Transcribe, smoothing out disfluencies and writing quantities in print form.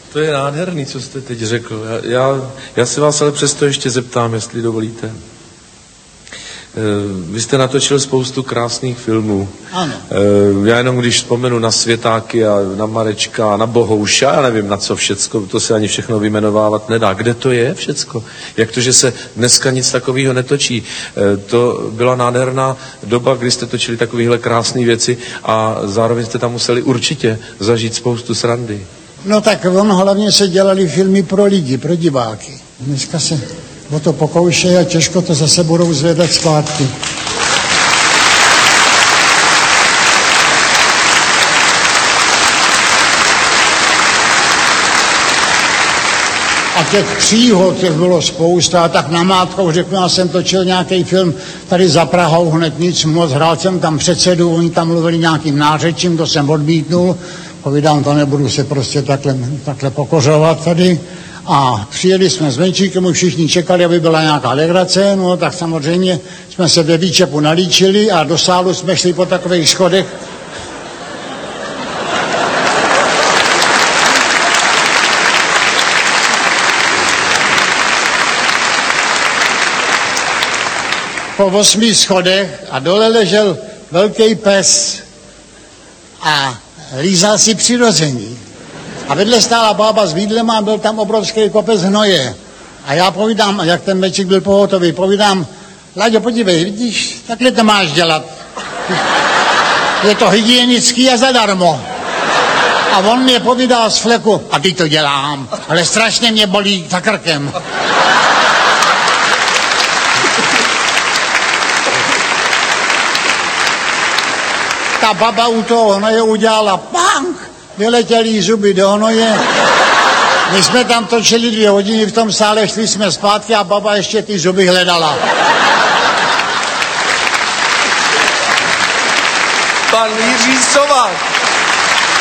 To je nádherný, co jste teď řekl. Já si vás ale přesto ještě zeptám, jestli dovolíte. Vy jste natočil spoustu krásných filmů. Ano. Já jenom když vzpomenu na Světáky a na Marečka a na Bohouša, já nevím na co všecko, to se ani všechno vyjmenovávat nedá. Kde to je všecko? Jak to, že se dneska nic takového netočí? To byla nádherná doba, kdy jste točili takovéhle krásné věci a zároveň jste tam museli určitě zažít spoustu srandy. No tak hlavně se dělali filmy pro lidi, pro diváky. Dneska se o to pokoušejí a těžko to zase budou zvedat zpátky. A těch příhod, těch bylo spousta, a tak namátkou řeknu, já jsem točil nějaký film tady za Prahou, hned nic moc, hrál jsem tam předsedu, oni tam mluvili nějakým nářečím, to jsem odmítnul, povídám, to nebudu se prostě takhle pokořovat tady. A přijeli jsme s Menšíkem, už všichni čekali, aby byla nějaká legrace, no tak samozřejmě jsme se ve výčepu nalíčili a do sálu jsme šli po takových schodech. Po 8 schodech a dole ležel velký pes a lízal si přirození. A vedle stála bába s vídlem a byl tam obrovský kopec hnoje. A já povídám, jak ten Mečík byl pohotový, povídám, Láďo, podívej, vidíš, takhle to máš dělat. Je to hygienický a zadarmo. A on mě povídal z fleku, a ty to dělám, ale strašně mě bolí za krkem. Ta baba u toho hnoje udělala pang, vyletěly zuby do hnoje. My jsme tam točili 2 hodiny v tom sále, šli jsme zpátky a baba ještě ty zuby hledala. Pan Jiří Sovák.